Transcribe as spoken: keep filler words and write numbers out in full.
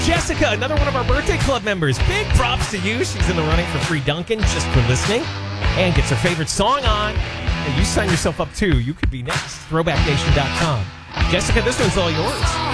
Jessica, another one of our birthday club members. Big props to you. She's in the running for free Dunkin' just for listening and gets her favorite song on. And you sign yourself up too. You could be next. throwback nation dot com. Jessica, this one's all yours.